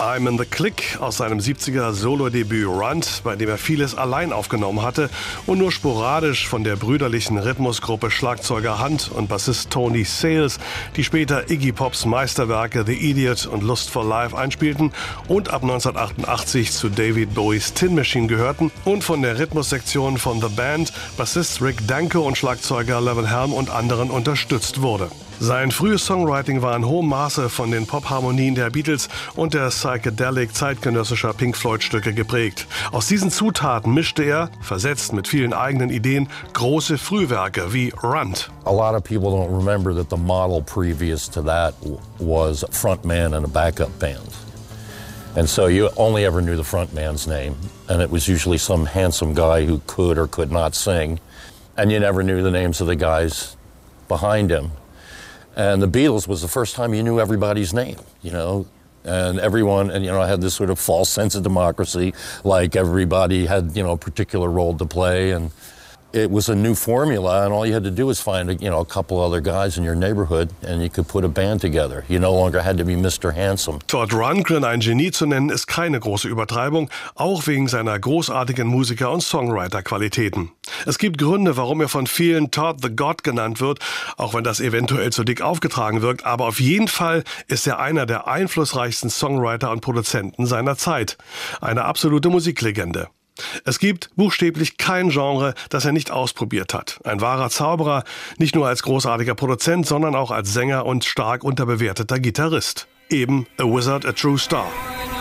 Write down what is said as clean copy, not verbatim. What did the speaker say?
I'm in the Click aus seinem 70er Solo-Debüt Runt, bei dem er vieles allein aufgenommen hatte und nur sporadisch von der brüderlichen Rhythmusgruppe Schlagzeuger Hunt und Bassist Tony Sales, die später Iggy Pops Meisterwerke The Idiot und Lust for Life einspielten und ab 1988 zu David Bowies Tin Machine gehörten und von der Rhythmussektion von The Band, Bassist Rick Danko und Schlagzeuger Levin Helm und anderen unterstützt wurde. Sein frühes Songwriting war in hohem Maße von den Pop-Harmonien der Beatles und der Psychedelic zeitgenössischer Pink Floyd-Stücke geprägt. Aus diesen Zutaten mischte er, versetzt mit vielen eigenen Ideen, große Frühwerke wie Runt. A lot of people don't remember that the model previous to that was a frontman and a backup band. And so you only ever knew the frontman's name, and it was usually some handsome guy who could or could not sing, and you never knew the names of the guys behind him. And the Beatles was the first time you knew everybody's name, and everyone, and I had this sort of false sense of democracy, like everybody had, a particular role to play, and it was a new formula, and all you had to do was find, a couple other guys in your neighborhood, and you could put a band together. You no longer had to be Mr. Handsome. Todd Rundgren ein Genie zu nennen, ist keine große Übertreibung, auch wegen seiner großartigen Musiker- und Songwriter-Qualitäten. Es gibt Gründe, warum er von vielen Todd the God genannt wird, auch wenn das eventuell zu dick aufgetragen wirkt, aber auf jeden Fall ist er einer der einflussreichsten Songwriter und Produzenten seiner Zeit. Eine absolute Musiklegende. Es gibt buchstäblich kein Genre, das er nicht ausprobiert hat. Ein wahrer Zauberer, nicht nur als großartiger Produzent, sondern auch als Sänger und stark unterbewerteter Gitarrist. Eben A Wizard, a True Star.